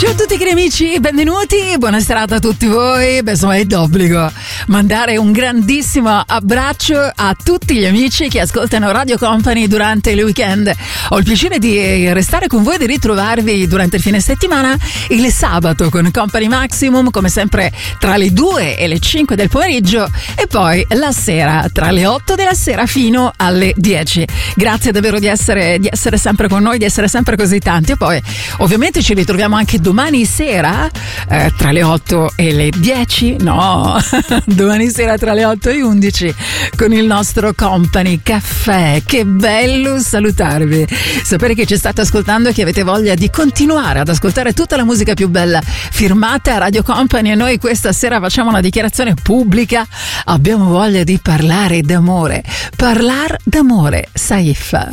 Ciao a tutti cari amici, benvenuti, buona serata a tutti voi. Beh, insomma è d'obbligo mandare un grandissimo abbraccio a tutti gli amici che ascoltano Radio Company durante il weekend. Ho il piacere di restare con voi e di ritrovarvi durante il fine settimana il sabato con Company Maximum, come sempre tra le 2 e le 5 del pomeriggio, e poi la sera tra le 8 della sera fino alle 10. Grazie davvero di essere sempre con noi, di essere sempre così tanti. E poi ovviamente ci ritroviamo anche domani sera tra le 8 e le 10, no, domani sera tra le 8 e le 11 con il nostro Company Caffè. Che bello salutarvi, sapere che ci state ascoltando e che avete voglia di continuare ad ascoltare tutta la musica più bella firmata a Radio Company. E noi questa sera facciamo una dichiarazione pubblica: abbiamo voglia di parlare d'amore, Saif.